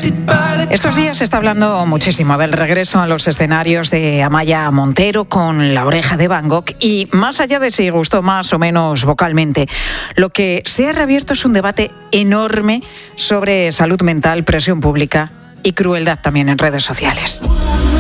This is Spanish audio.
Estos días se está hablando muchísimo del regreso a los escenarios de Amaia Montero con La oreja de Van Gogh y más allá de si gustó más o menos vocalmente, lo que se ha reabierto es un debate enorme sobre salud mental, presión pública y crueldad también en redes sociales.